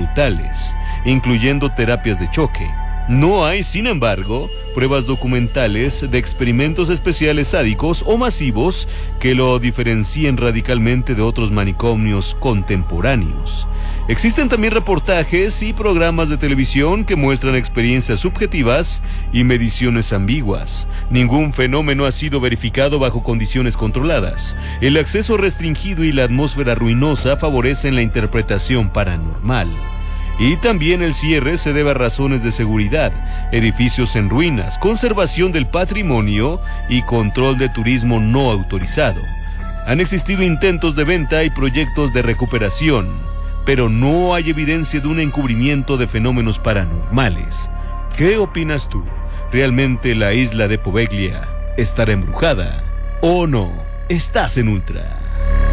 brutales, incluyendo terapias de choque. No hay, sin embargo, pruebas documentales de experimentos especiales sádicos o masivos que lo diferencien radicalmente de otros manicomios contemporáneos. Existen también reportajes y programas de televisión que muestran experiencias subjetivas y mediciones ambiguas. Ningún fenómeno ha sido verificado bajo condiciones controladas. El acceso restringido y la atmósfera ruinosa favorecen la interpretación paranormal. Y también el cierre se debe a razones de seguridad, edificios en ruinas, conservación del patrimonio y control de turismo no autorizado. Han existido intentos de venta y proyectos de recuperación, pero no hay evidencia de un encubrimiento de fenómenos paranormales. ¿Qué opinas tú? ¿Realmente la isla de Poveglia estará embrujada o no? Estás en Ultra.